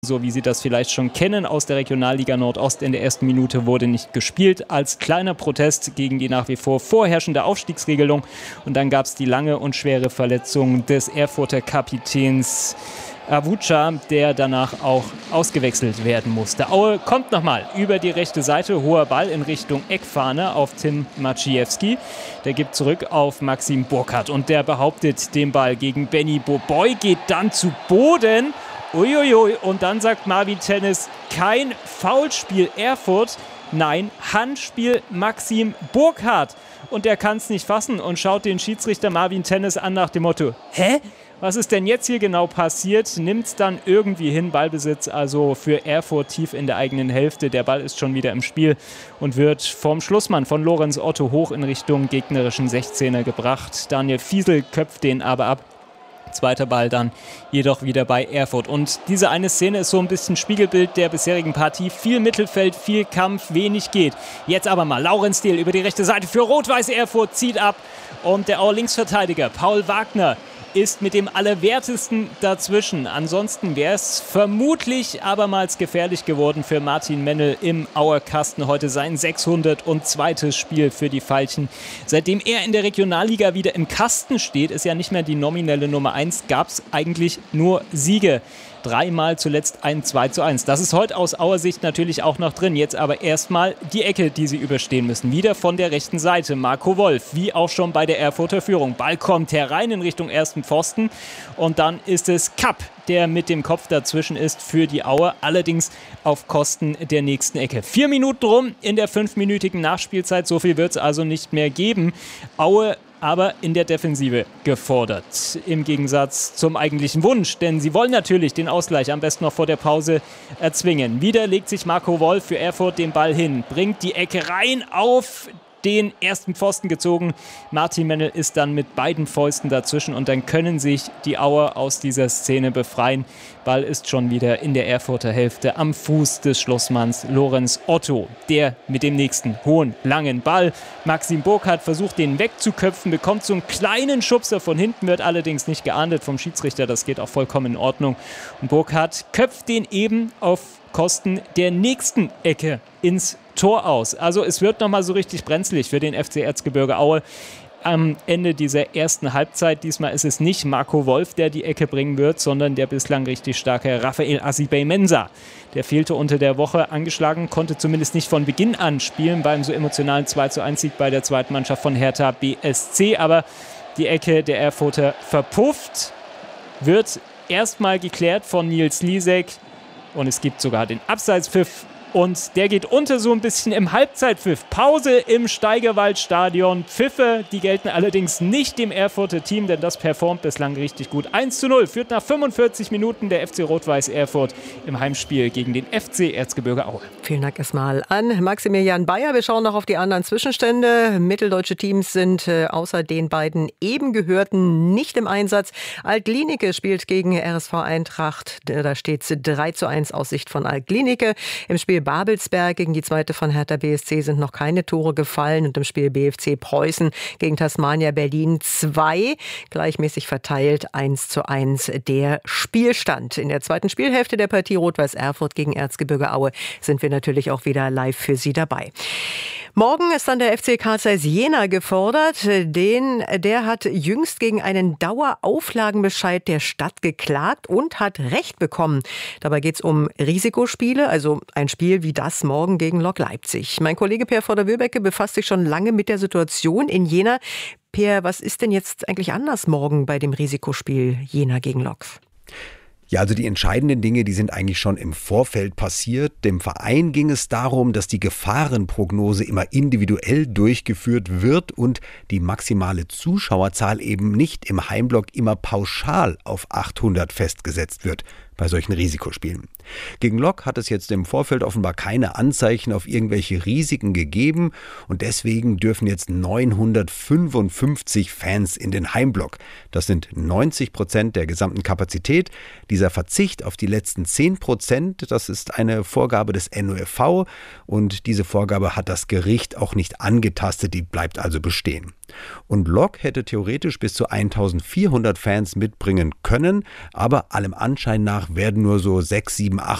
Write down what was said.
So wie Sie das vielleicht schon kennen aus der Regionalliga Nordost. In der ersten Minute wurde nicht gespielt, als kleiner Protest gegen die nach wie vor vorherrschende Aufstiegsregelung. Und dann gab es die lange und schwere Verletzung des Erfurter Kapitäns Avuca, der danach auch ausgewechselt werden musste. Aue kommt nochmal über die rechte Seite. Hoher Ball in Richtung Eckfahne auf Tim Maciejewski. Der gibt zurück auf Maxim Burkhardt und der behauptet den Ball gegen Benny Boboy, geht dann zu Boden. Uiuiui, und dann sagt Marvin Tennis, kein Foulspiel Erfurt, nein, Handspiel Maxim Burkhardt. Und der kann es nicht fassen und schaut den Schiedsrichter Marvin Tennis an nach dem Motto, hä? Was ist denn jetzt hier genau passiert? Nimmt es dann irgendwie hin, Ballbesitz also für Erfurt tief in der eigenen Hälfte. Der Ball ist schon wieder im Spiel und wird vom Schlussmann von Lorenz Otto hoch in Richtung gegnerischen 16er gebracht. Daniel Fiesel köpft den aber ab. Zweiter Ball dann jedoch wieder bei Erfurt. Und diese eine Szene ist so ein bisschen Spiegelbild der bisherigen Partie. Viel Mittelfeld, viel Kampf, wenig geht. Jetzt aber mal Laurens Diehl über die rechte Seite für Rot-Weiß Erfurt, zieht ab. Und der Auer Linksverteidiger Paul Wagner ist mit dem Allerwertesten dazwischen. Ansonsten wäre es vermutlich abermals gefährlich geworden für Martin Mennel im Auer Kasten. Heute sein 602. Spiel für die Veilchen. Seitdem er in der Regionalliga wieder im Kasten steht, ist ja nicht mehr die nominelle Nummer 1, gab es eigentlich nur Siege. 3-mal zuletzt ein 2:1. Das ist heute aus Auer Sicht natürlich auch noch drin. Jetzt aber erstmal die Ecke, die sie überstehen müssen. Wieder von der rechten Seite. Marco Wolf, wie auch schon bei der Erfurter Führung. Ball kommt herein in Richtung ersten Pfosten. Und dann ist es Kapp, der mit dem Kopf dazwischen ist für die Auer. Allerdings auf Kosten der nächsten Ecke. 4 Minuten rum in der 5-minütigen Nachspielzeit. So viel wird es also nicht mehr geben. Aue aber in der Defensive gefordert. Im Gegensatz zum eigentlichen Wunsch, denn sie wollen natürlich den Ausgleich am besten noch vor der Pause erzwingen. Wieder legt sich Marco Wolf für Erfurt den Ball hin, bringt die Ecke rein auf den ersten Pfosten gezogen. Martin Mennel ist dann mit beiden Fäusten dazwischen und dann können sich die Auer aus dieser Szene befreien. Ball ist schon wieder in der Erfurter Hälfte am Fuß des Schlussmanns Lorenz Otto. Der mit dem nächsten hohen, langen Ball. Maxim Burkhardt versucht den wegzuköpfen, bekommt so einen kleinen Schubser von hinten, wird allerdings nicht geahndet vom Schiedsrichter. Das geht auch vollkommen in Ordnung. Und Burkhardt köpft den eben auf Kosten der nächsten Ecke ins Tor aus. Also es wird nochmal so richtig brenzlig für den FC Erzgebirge Aue am Ende dieser ersten Halbzeit. Diesmal ist es nicht Marco Wolf, der die Ecke bringen wird, sondern der bislang richtig starke Raphael Asibey-Mensah. Der fehlte unter der Woche angeschlagen, konnte zumindest nicht von Beginn an spielen beim so emotionalen 2:1-Sieg bei der zweiten Mannschaft von Hertha BSC. Aber die Ecke der Erfurter verpufft, wird erstmal geklärt von Nils Lisek. Und es gibt sogar den Abseitspfiff. Und der geht unter so ein bisschen im Halbzeitpfiff. Pause im Steigerwaldstadion. Pfiffe, die gelten allerdings nicht dem Erfurter Team, denn das performt bislang richtig gut. 1:0 führt nach 45 Minuten der FC Rot-Weiß Erfurt im Heimspiel gegen den FC Erzgebirge Aue. Vielen Dank erstmal an Maximilian Bayer. Wir schauen noch auf die anderen Zwischenstände. Mitteldeutsche Teams sind außer den beiden eben gehörten nicht im Einsatz. Alt-Glienicke spielt gegen RSV Eintracht. Da steht es 3:1 aus Sicht von Alt-Glienicke. Im Spiel Babelsberg gegen die zweite von Hertha BSC sind noch keine Tore gefallen und im Spiel BFC Preußen gegen Tasmania Berlin 2, gleichmäßig verteilt 1:1 der Spielstand. In der zweiten Spielhälfte der Partie Rot-Weiß Erfurt gegen Erzgebirge Aue sind wir natürlich auch wieder live für Sie dabei. Morgen ist dann der FC Carl Zeiss Jena gefordert. Der hat jüngst gegen einen Dauerauflagenbescheid der Stadt geklagt und hat Recht bekommen. Dabei geht es um Risikospiele, also ein Spiel wie das morgen gegen Lok Leipzig. Mein Kollege Per Vorder-Wilbecke befasst sich schon lange mit der Situation in Jena. Per, was ist denn jetzt eigentlich anders morgen bei dem Risikospiel Jena gegen Lok? Ja, also die entscheidenden Dinge, die sind eigentlich schon im Vorfeld passiert. Dem Verein ging es darum, dass die Gefahrenprognose immer individuell durchgeführt wird und die maximale Zuschauerzahl eben nicht im Heimblock immer pauschal auf 800 festgesetzt wird bei solchen Risikospielen. Gegen Lok hat es jetzt im Vorfeld offenbar keine Anzeichen auf irgendwelche Risiken gegeben und deswegen dürfen jetzt 955 Fans in den Heimblock. Das sind 90% der gesamten Kapazität. Dieser Verzicht auf die letzten 10%, das ist eine Vorgabe des NOFV und diese Vorgabe hat das Gericht auch nicht angetastet, die bleibt also bestehen. Und Lok hätte theoretisch bis zu 1400 Fans mitbringen können, aber allem Anschein nach nach werden nur so 6, 7, 8